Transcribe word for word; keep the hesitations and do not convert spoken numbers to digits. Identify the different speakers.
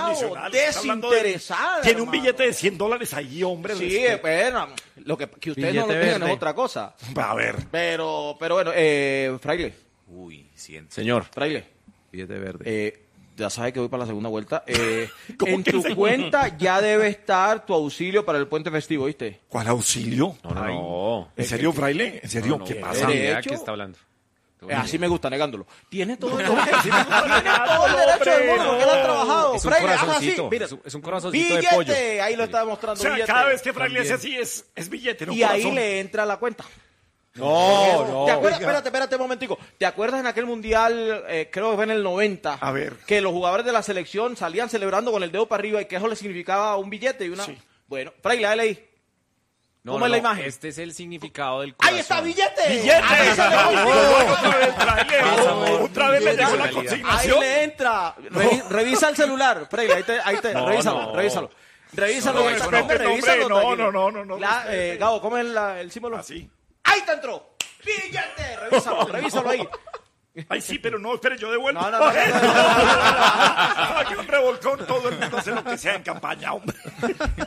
Speaker 1: incondicional.
Speaker 2: Desinteresada.
Speaker 1: De, tiene un
Speaker 2: hermano.
Speaker 1: billete de cien dólares ahí, hombre.
Speaker 2: Sí, bueno, lo que, que ustedes
Speaker 3: Billete
Speaker 2: no lo tengan
Speaker 3: verde.
Speaker 2: es otra cosa.
Speaker 1: A ver.
Speaker 2: Pero, pero bueno, eh, Fraile,
Speaker 4: Uy, siento.
Speaker 3: Señor,
Speaker 2: Fraile,
Speaker 3: billete verde.
Speaker 2: eh, ya sabes que voy para la segunda vuelta. Eh,
Speaker 1: ¿Cómo
Speaker 2: en
Speaker 1: que
Speaker 2: tu
Speaker 1: segunda?
Speaker 2: cuenta ya debe estar tu auxilio para el puente festivo, ¿viste?
Speaker 1: ¿Cuál auxilio?
Speaker 3: no, no,
Speaker 1: Ay,
Speaker 3: no.
Speaker 1: ¿En serio, fraile? ¿En serio?
Speaker 3: No, no,
Speaker 1: ¿Qué
Speaker 3: no,
Speaker 1: pasa?
Speaker 3: ni idea
Speaker 2: Derecho.
Speaker 3: qué está hablando.
Speaker 2: Eh, así me gusta, negándolo. Tiene todo el,
Speaker 1: Sí me gusta
Speaker 2: tiene
Speaker 1: negarlo,
Speaker 2: todo el derecho del mundo,
Speaker 1: hombre,
Speaker 2: porque él ha
Speaker 1: no.
Speaker 2: trabajado.
Speaker 3: Es un
Speaker 2: Fraile, haz así,
Speaker 3: corazoncito,
Speaker 2: mira.
Speaker 3: es un- es un corazoncito de
Speaker 2: Billete,
Speaker 3: pollo.
Speaker 2: ahí lo está mostrando,
Speaker 1: O sea,
Speaker 2: billete.
Speaker 1: cada vez que fraile hace
Speaker 3: También.
Speaker 1: así es, es billete, no
Speaker 2: Y ahí
Speaker 1: corazón.
Speaker 2: le entra la cuenta.
Speaker 3: No, no.
Speaker 2: ¿Te acuerdas? Espérate, espérate un momentico. ¿Te acuerdas en aquel mundial, eh, creo que fue en el noventa?
Speaker 1: A ver.
Speaker 2: Que los jugadores de la selección salían celebrando con el dedo para arriba y que eso le significaba un billete y una...
Speaker 1: Sí.
Speaker 2: Bueno, Fraile, dale ahí.
Speaker 3: No,
Speaker 2: ¿Cómo
Speaker 3: no,
Speaker 2: es la
Speaker 3: no,
Speaker 2: imagen?
Speaker 3: Este es el significado del corazón.
Speaker 2: ¡Ahí está, billete!
Speaker 1: ¡Billete!
Speaker 2: Ahí se le
Speaker 1: Oh, otra vez, fraile.
Speaker 3: amor.
Speaker 1: Otra vez le
Speaker 3: Billete.
Speaker 1: llegó la
Speaker 3: Ahí
Speaker 2: Ahí
Speaker 1: consignación.
Speaker 2: le entra. Revi- Revisa el celular. Fraile, ahí te, ahí te,
Speaker 3: No,
Speaker 2: revísalo,
Speaker 3: no.
Speaker 2: revísalo. Revísalo,
Speaker 1: No, no,
Speaker 2: hombre,
Speaker 1: eso no,
Speaker 2: hombre,
Speaker 1: hombre,
Speaker 2: revísalo,
Speaker 1: no,
Speaker 2: tranquilo.
Speaker 1: no, no, no, no,
Speaker 2: La-
Speaker 1: respete.
Speaker 2: eh, Gabo, ¿cómo es la- el símbolo?
Speaker 1: Así.
Speaker 2: ¡Ahí te entró! ¡Billete! Revísalo, revísalo ahí.
Speaker 1: Ay, sí, pero no, espere, yo devuelvo.
Speaker 2: No, no, no, no, no, no, no, no.
Speaker 1: Aquí un revolcón, todo el mundo hace lo que sea en campaña, hombre.